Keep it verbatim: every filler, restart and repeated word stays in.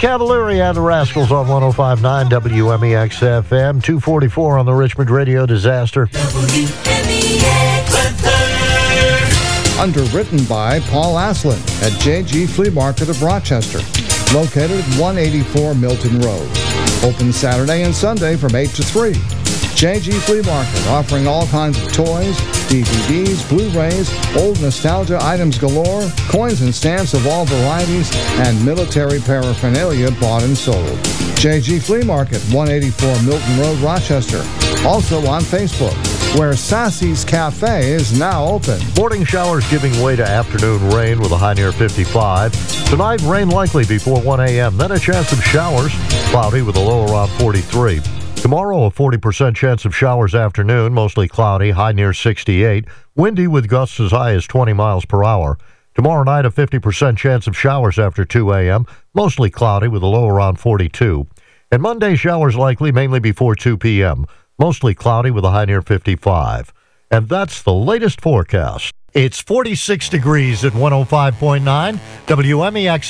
Cavalieri and the Rascals on one oh five point nine W M E X F M, two forty-four on the Richmond Radio Disaster. W M E X weather. Underwritten by Paul Aslan at J G Flea Market of Rochester, located at one eighty-four Milton Road. Open Saturday and Sunday from eight to three. J G Flea Market, offering all kinds of toys, D V Ds, Blu-rays, old nostalgia items galore, coins and stamps of all varieties, and military paraphernalia bought and sold. J G Flea Market, one eighty-four Milton Road, Rochester. Also on Facebook, where Sassy's Cafe is now open. Morning showers giving way to afternoon rain with a high near fifty-five. Tonight, rain likely before one a.m., then a chance of showers, cloudy with a low around forty-three. Tomorrow, a forty percent chance of showers afternoon, mostly cloudy, high near sixty-eight. Windy with gusts as high as twenty miles per hour. Tomorrow night, a fifty percent chance of showers after two a.m., mostly cloudy with a low around forty-two. And Monday, showers likely mainly before two p.m., mostly cloudy with a high near fifty-five. And that's the latest forecast. It's forty-six degrees at one oh five point nine W M E X